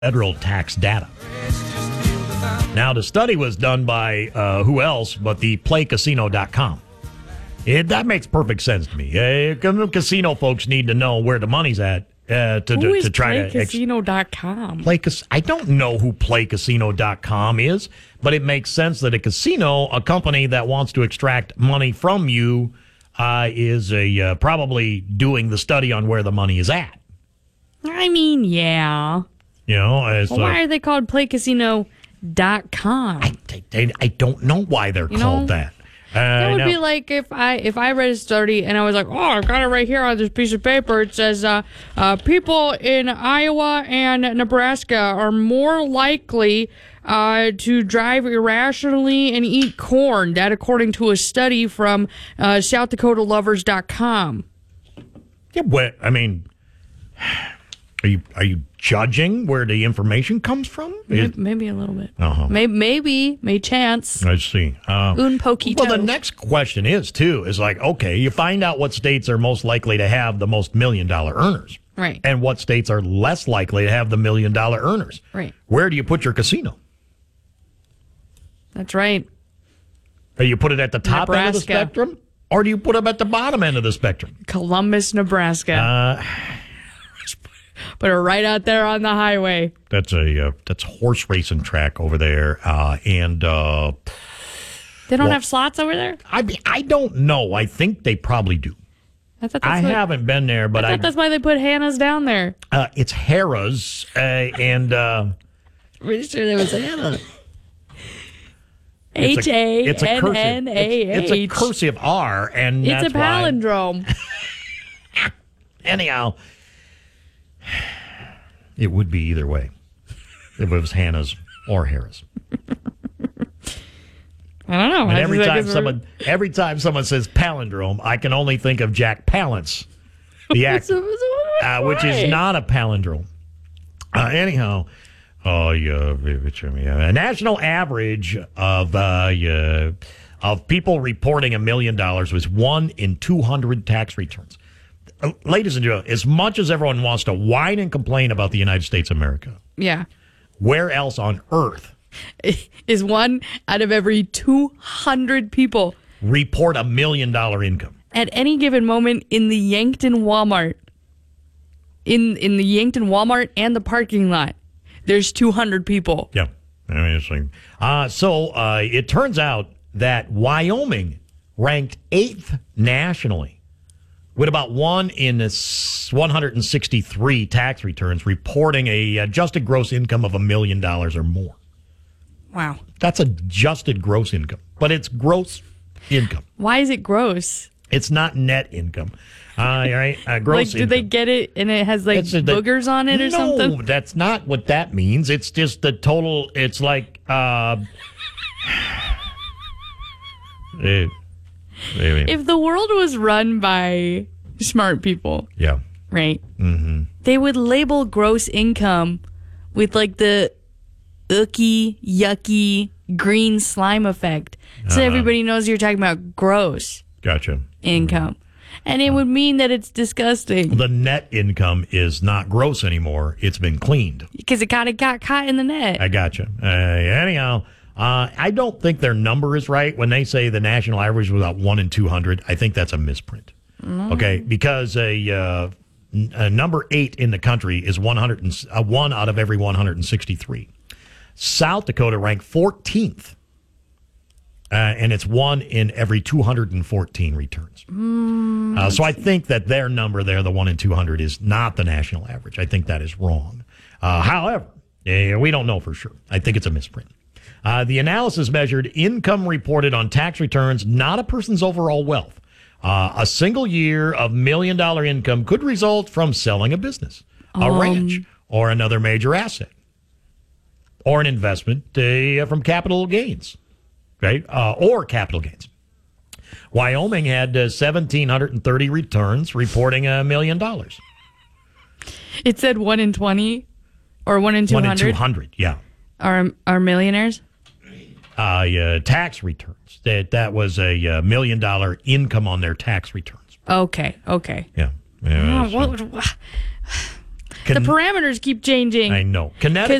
federal tax data. Now, the study was done by who else but the PlayCasino.com. That makes perfect sense to me. Casino folks need to know where the money's at to try to. PlayCasino.com? I don't know who PlayCasino.com is, but it makes sense that a casino, a company that wants to extract money from you, is probably doing the study on where the money is at. I mean, yeah. You know, why are they called PlayCasino.com? I don't know why they're called that. That would be like if I read a study and I was like, oh, I've got it right here on this piece of paper. It says people in Iowa and Nebraska are more likely to drive irrationally and eat corn. That according to a study from SouthDakotaLovers.com. Yeah, but I mean, are you judging where the information comes from? Maybe a little bit. Uh-huh. Maybe chance. I see. Un poquito. Well, the next question is like, okay, you find out what states are most likely to have the most $1 million earners. Right. And what states are less likely to have the $1 million earners. Right. Where do you put your casino? That's right. Do you put it at the top end of the spectrum? Or do you put them at the bottom end of the spectrum? Columbus, Nebraska. Put her right out there on the highway. That's horse racing track over there, and they don't have slots over there. I don't know. I think they probably do. I haven't been there, but I thought that's why they put Hannah's down there. It's Harrah's, and pretty sure there was Hannah. HANNAH. It's a cursive R, and it's a palindrome. Anyhow. It would be either way. If it was Hannah's or Harris. I don't know. And every time someone says palindrome, I can only think of Jack Palance, the actor, which is not a palindrome. Anyhow, a national average of people reporting $1 million was 1 in 200 tax returns. Ladies and gentlemen, as much as everyone wants to whine and complain about the United States of America, yeah, where else on earth is 1 out of every 200 people report $1 million income at any given moment in the Yankton Walmart? In the Yankton Walmart and the parking lot, there's 200 people. Yeah, I mean, it's like, it turns out that Wyoming ranked 8th nationally, with about 1 in 163 tax returns reporting a adjusted gross income of $1 million or more. Wow. That's adjusted gross income, but it's gross income. Why is it gross? It's not net income. Right? Gross income. Did they get it and it has boogers on it or something? No, that's not what that means. It's just the total. It's like... If the world was run by smart people, yeah, right, they would label gross income with like the icky, yucky green slime effect, so everybody knows you're talking about gross. Gotcha. Income, and it would mean that it's disgusting. The net income is not gross anymore; it's been cleaned because it kind of got caught in the net. I gotcha. Anyhow. I don't think their number is right when they say the national average was about 1 in 200. I think that's a misprint. Okay, because a number 8 in the country is 1 out of every 163. South Dakota ranked 14th, and it's 1 in every 214 returns. So I think that their number there, the 1 in 200, is not the national average. I think that is wrong. However, we don't know for sure. I think it's a misprint. The analysis measured income reported on tax returns, not a person's overall wealth. A single year of $1 million income could result from selling a business, a ranch, or another major asset, or an investment from capital gains, right? Or capital gains. Wyoming had 1,730 returns reporting $1 million. It said 1 in 20 or 1 in 200? 1 in 200, yeah. Are millionaires? Tax returns. That was a $1 million income on their tax returns. Okay. Yeah. the parameters keep changing. I know. Connecticut